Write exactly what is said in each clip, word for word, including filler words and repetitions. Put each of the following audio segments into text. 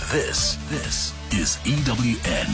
This, this is E W N.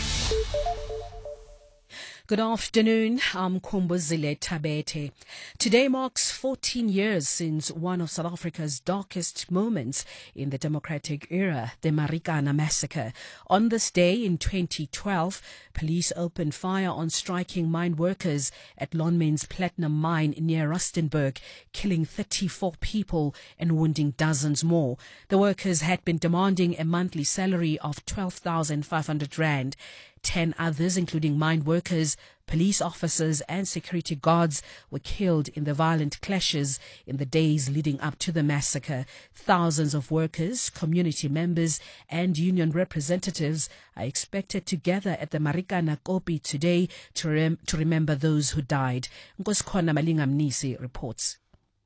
Good afternoon, I'm Kumbuzile Tabete. Today marks fourteen years since one of South Africa's darkest moments in the democratic era, the Marikana massacre. On this day in twenty twelve, police opened fire on striking mine workers at Lonmin's Platinum Mine near Rustenburg, killing thirty-four people and wounding dozens more. The workers had been demanding a monthly salary of twelve thousand five hundred rand. Ten others, including mine workers, police officers and security guards, were killed in the violent clashes in the days leading up to the massacre. Thousands of workers, community members and union representatives are expected to gather at the Marikana Kopi today to, rem- to remember those who died. Nkosikhona Malingamnisi reports.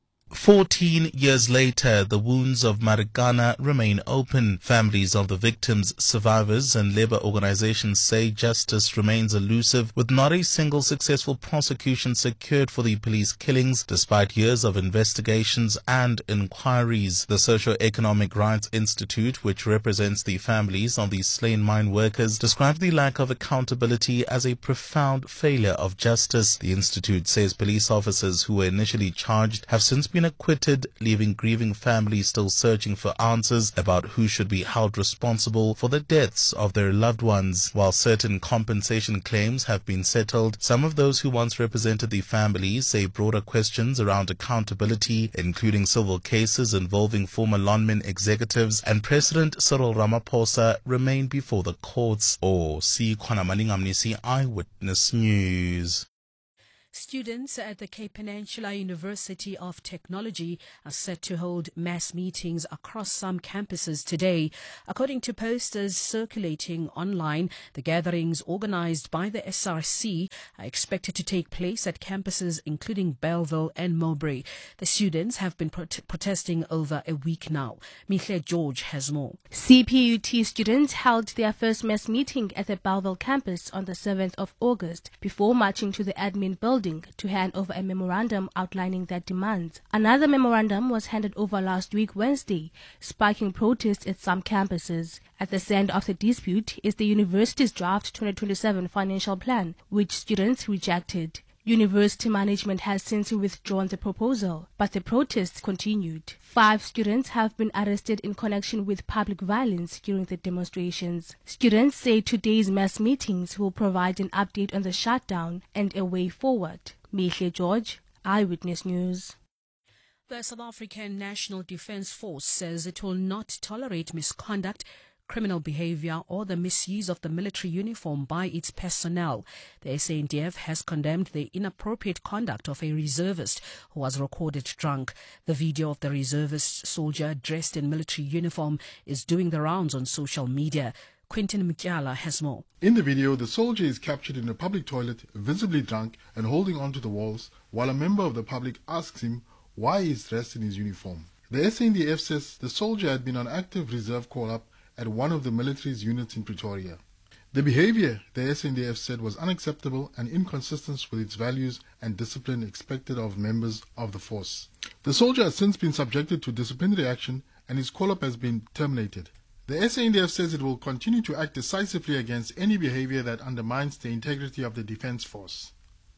Fourteen years later, the wounds of Marikana remain open. Families of the victims, survivors and labor organizations say justice remains elusive, with not a single successful prosecution secured for the police killings, despite years of investigations and inquiries. The Socio-Economic Rights Institute, which represents the families of the slain mine workers, described the lack of accountability as a profound failure of justice. The institute says police officers who were initially charged have since been acquitted, leaving grieving families still searching for answers about who should be held responsible for the deaths of their loved ones. While certain compensation claims have been settled, some of those who once represented the families say broader questions around accountability, including civil cases involving former Lonmin executives and President Cyril Ramaphosa, remain before the courts. Or see Khona Malingamnisi, Eyewitness News. Students at the Cape Peninsula University of Technology are set to hold mass meetings across some campuses today. According to posters circulating online, the gatherings organized by the S R C are expected to take place at campuses including Bellville and Mowbray. The students have been prot- protesting over a week now. Michle George has more. C P U T students held their first mass meeting at the Bellville campus on the seventh of August before marching to the admin building to hand over a memorandum outlining their demands. Another memorandum was handed over last week Wednesday, sparking protests at some campuses. At the center of the dispute is the university's draft twenty twenty-seven financial plan, which students rejected. University management has since withdrawn the proposal, but the protests continued. Five students have been arrested in connection with public violence during the demonstrations. Students say today's mass meetings will provide an update on the shutdown and a way forward. Michle George, Eyewitness News. The South African National Defence Force says it will not tolerate misconduct, criminal behavior or the misuse of the military uniform by its personnel. The S A N D F has condemned the inappropriate conduct of a reservist who was recorded drunk. The video of the reservist soldier dressed in military uniform is doing the rounds on social media. Quentin Mkyala has more. In the video, the soldier is captured in a public toilet, visibly drunk and holding onto the walls, while a member of the public asks him why he is dressed in his uniform. The S A N D F says the soldier had been on active reserve call-up at one of the military's units in Pretoria. The behavior, the S A N D F said, was unacceptable and inconsistent with its values and discipline expected of members of the force. The soldier has since been subjected to disciplinary action and his call-up has been terminated. The S A N D F says it will continue to act decisively against any behavior that undermines the integrity of the defense force.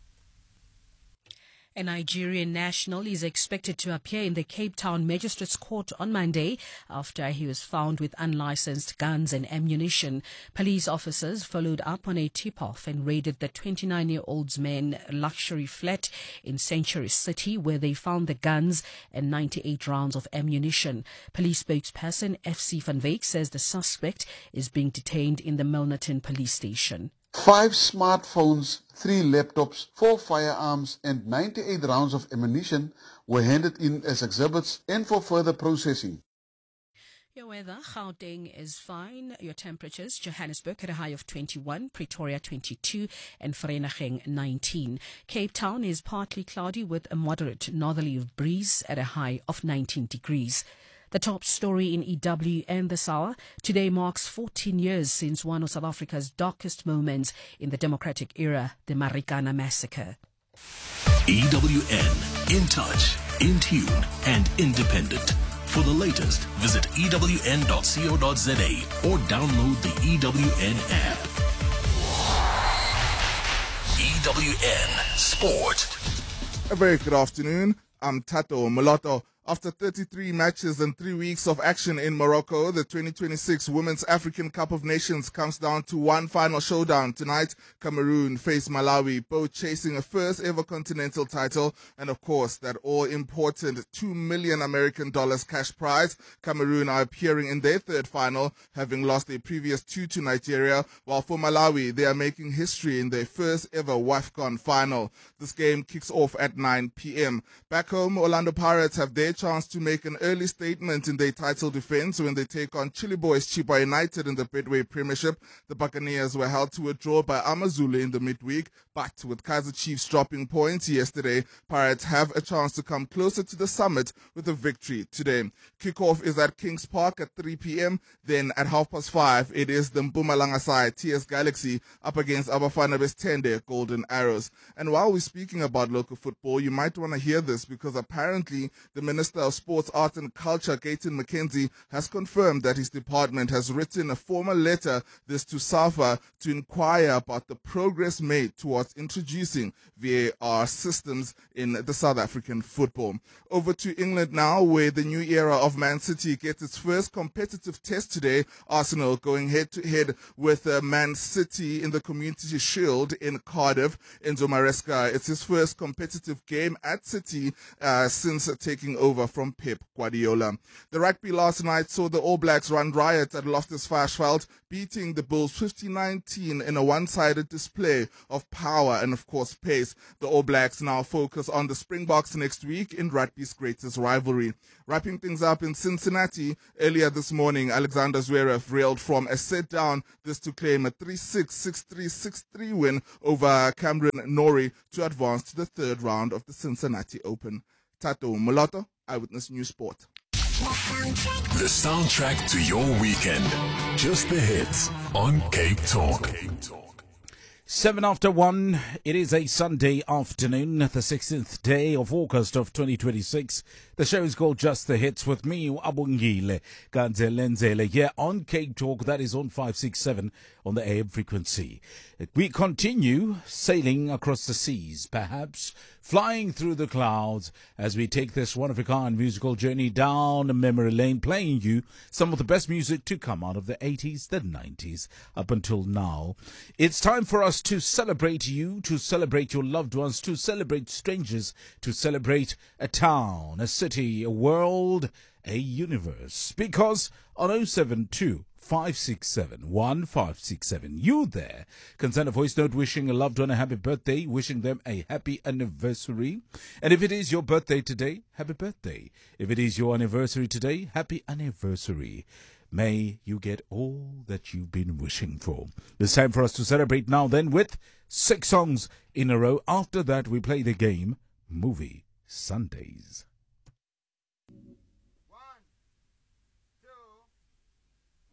A Nigerian national is expected to appear in the Cape Town Magistrates Court on Monday after he was found with unlicensed guns and ammunition. Police officers followed up on a tip-off and raided the twenty-nine-year-old's man's luxury flat in Century City, where they found the guns and ninety-eight rounds of ammunition. Police spokesperson F C van Wyk says the suspect is being detained in the Milnerton police station. Five smartphones, three laptops, four firearms and ninety-eight rounds of ammunition were handed in as exhibits and for further processing. Your weather, Gauteng is fine. Your temperatures, Johannesburg at a high of twenty-one, Pretoria twenty-two and Vereeniging nineteen. Cape Town is partly cloudy with a moderate northerly breeze at a high of nineteen degrees. The top story in E W and this hour. Today marks fourteen years since one of South Africa's darkest moments in the democratic era, the Marikana massacre. E W N, in touch, in tune and independent. For the latest, visit E W N dot co dot za or download the E W N app. E W N Sport. A very good afternoon. I'm Tato Moloto. After thirty-three matches and three weeks of action in Morocco, the twenty twenty-six Women's African Cup of Nations comes down to one final showdown. Tonight, Cameroon face Malawi, both chasing a first ever continental title and, of course, that all-important two million American dollars cash prize. Cameroon are appearing in their third final, having lost their previous two to Nigeria, while for Malawi, they are making history in their first ever WAFCON final. This game kicks off at nine p.m. Back home, Orlando Pirates have their chance to make an early statement in their title defense when they take on Chile Boys Chipa United in the Betway Premiership. The Buccaneers were held to a draw by Amazulu in the midweek, but with Kaizer Chiefs dropping points yesterday, Pirates have a chance to come closer to the summit with a victory today. Kickoff is at Kings Park at three p.m. Then at half past five, it is the Mpumalanga side, T S Galaxy, up against Abafana Bestende, Golden Arrows. And while we're speaking about local football, you might want to hear this because apparently the Minister of Sports, Art and Culture, Gayton McKenzie, has confirmed that his department has written a formal letter, this to SAFA, to inquire about the progress made towards introducing V A R systems in the South African football. Over to England now, where the new era of Man City gets its first competitive test today. Arsenal going head-to-head with uh, Man City in the Community Shield in Cardiff. Enzo Maresca, it's his first competitive game at City uh, since uh, taking over from Pep Guardiola. The rugby last night saw the All Blacks run riot at Loftus Versfeld, beating the Bulls fifty nineteen in a one-sided display of power and, of course, pace. The All Blacks now focus on the Springboks next week in rugby's greatest rivalry. Wrapping things up in Cincinnati, earlier this morning, Alexander Zverev railed from a set-down, this to claim a three six, six three, six three win over Cameron Norrie to advance to the third round of the Cincinnati Open. Tato Moloto, Eyewitness News Sport. The soundtrack to your weekend. Just the hits on Cape Talk. Seven after one, it is a Sunday afternoon, the sixteenth day of August of twenty twenty-six. The show is called Just the Hits with me, Abungile Ganzelenzele, here on Cape Talk, that is on five six seven on the A M frequency. We continue sailing across the seas, perhaps flying through the clouds, as we take this one-of-a-kind musical journey down memory lane, playing you some of the best music to come out of the eighties, the nineties, up until now. It's time for us to celebrate you, to celebrate your loved ones, to celebrate strangers, to celebrate a town, a city, a world, a universe. Because on oh seven two, five six seven, one five six seven, you there can send a voice note wishing a loved one a happy birthday, wishing them a happy anniversary. And if it is your birthday today, happy birthday. If it is your anniversary today, happy anniversary. May you get all that you've been wishing for. It's time for us to celebrate now then with six songs in a row. After that, we play the game Movie Sundays.